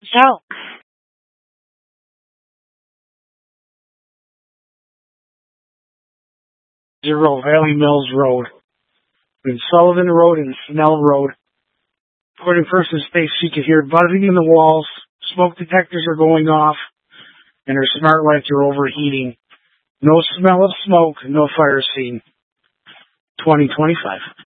Joke. Zero Valley Mills Road. And Sullivan Road and Snell Road. According to person's face, she could hear buzzing in the walls, smoke detectors are going off, and her smart lights are overheating. No smell of smoke, no fire scene. 2025.